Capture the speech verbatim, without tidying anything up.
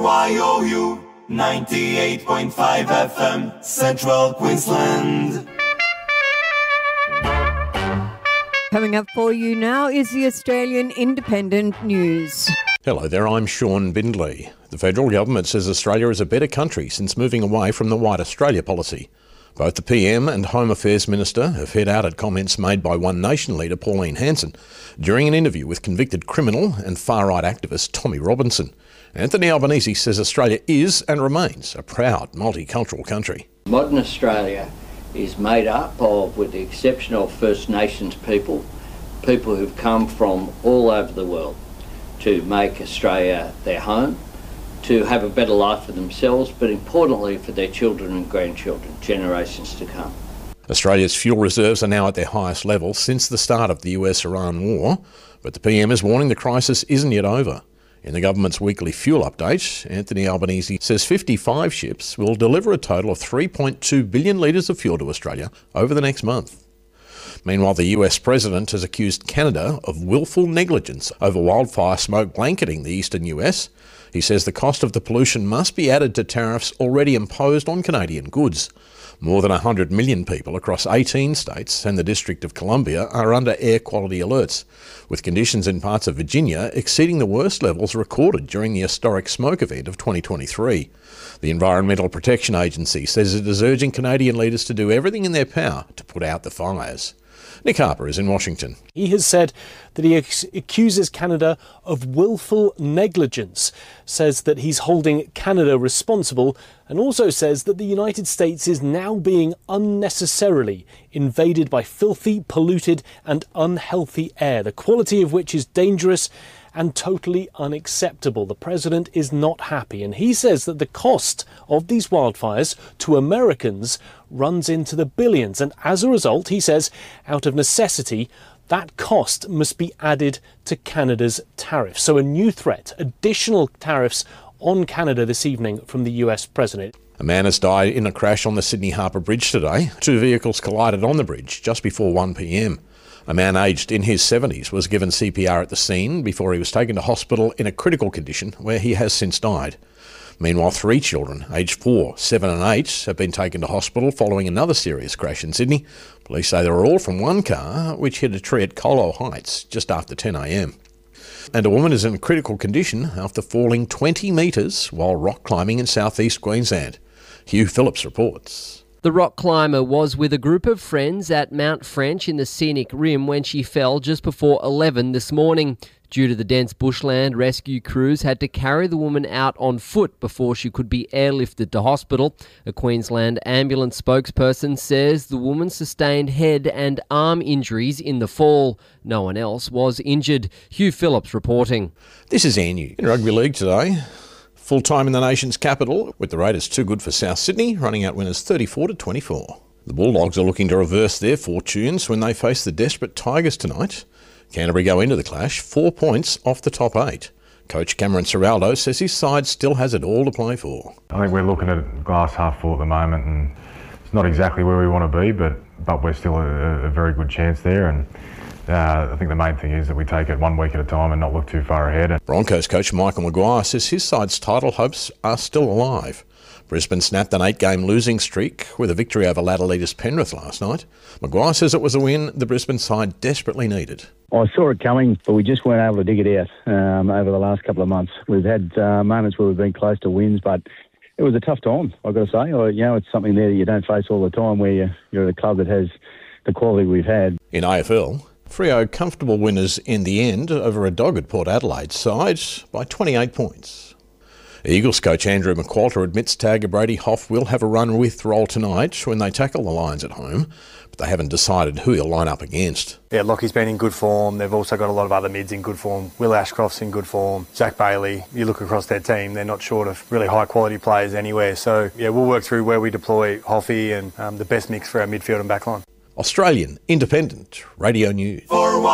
Y O U ninety-eight point five F M, Central Queensland. Coming up for you now is the Australian Independent News. Hello there, I'm Sean Bindley. The federal government says Australia is a better country since moving away from the White Australia policy. Both the P M and Home Affairs Minister have hit out at comments made by One Nation leader Pauline Hanson during an interview with convicted criminal and far-right activist Tommy Robinson. Anthony Albanese says Australia is and remains a proud multicultural country. Modern Australia is made up of, with the exception of First Nations people, people who've come from all over the world to make Australia their home, to have a better life for themselves, but importantly for their children and grandchildren, generations to come. Australia's fuel reserves are now at their highest level since the start of the U S Iran war, but the P M is warning the crisis isn't yet over. In the government's weekly fuel update, Anthony Albanese says fifty-five ships will deliver a total of three point two billion litres of fuel to Australia over the next month. Meanwhile, the U S president has accused Canada of willful negligence over wildfire smoke blanketing the eastern U S. He says the cost of the pollution must be added to tariffs already imposed on Canadian goods. More than one hundred million people across eighteen states and the District of Columbia are under air quality alerts, with conditions in parts of Virginia exceeding the worst levels recorded during the historic smoke event of twenty twenty-three. The Environmental Protection Agency says it is urging Canadian leaders to do everything in their power to put out the fires. Nick Harper is in Washington. He has said that he ac- accuses Canada of willful negligence, says that he's holding Canada responsible, and also says that the United States is now being unnecessarily invaded by filthy, polluted and unhealthy air, the quality of which is dangerous and totally unacceptable. The president is not happy, and he says that the cost of these wildfires to Americans runs into the billions, and as a result, he says, out of necessity, that cost must be added to Canada's tariffs. So a new threat, additional tariffs on Canada this evening from the U S president. A man has died in a crash on the Sydney Harbour Bridge today. Two vehicles collided on the bridge just before one p m. A man aged in his seventies was given C P R at the scene before he was taken to hospital in a critical condition where he has since died. Meanwhile, three children, aged four, seven and eight, have been taken to hospital following another serious crash in Sydney. Police say they were all from one car which hit a tree at Colo Heights just after ten a m. And a woman is in critical condition after falling twenty metres while rock climbing in southeast Queensland. Hugh Phillips reports. The rock climber was with a group of friends at Mount French in the scenic rim when she fell just before eleven this morning. Due to the dense bushland, rescue crews had to carry the woman out on foot before she could be airlifted to hospital. A Queensland ambulance spokesperson says the woman sustained head and arm injuries in the fall. No one else was injured. Hugh Phillips reporting. This is Air News. In rugby league today, full time in the nation's capital, with the Raiders too good for South Sydney, running out winners thirty-four to twenty-four. The Bulldogs are looking to reverse their fortunes when they face the desperate Tigers tonight. Canterbury go into the clash four points off the top eight. Coach Cameron Ciraldo says his side still has it all to play for. I think we're looking at glass half full at the moment, and it's not exactly where we want to be, but but we're still a, a very good chance there. And uh, I think the main thing is that we take it one week at a time and not look too far ahead. Broncos coach Michael Maguire says his side's title hopes are still alive. Brisbane snapped an eight-game losing streak with a victory over ladder leaders Penrith last night. Maguire says it was a win the Brisbane side desperately needed. I saw it coming, but we just weren't able to dig it out um, over the last couple of months. We've had uh, moments where we've been close to wins, but it was a tough time, I've got to say. Or, you know, it's something there that you don't face all the time where you're, you're a club that has the quality we've had. In A F L, Freo comfortable winners in the end over a dogged Port Adelaide side by twenty-eight points. Eagles coach Andrew McQualter admits tagger Brady Hough will have a run-with role tonight when they tackle the Lions at home, but they haven't decided who he'll line up against. Yeah, Lockie's been in good form. They've also got a lot of other mids in good form. Will Ashcroft's in good form. Jack Bailey, you look across their team, they're not short of really high-quality players anywhere. So, yeah, we'll work through where we deploy Hoffy and um, the best mix for our midfield and backline. Australian Independent Radio News. For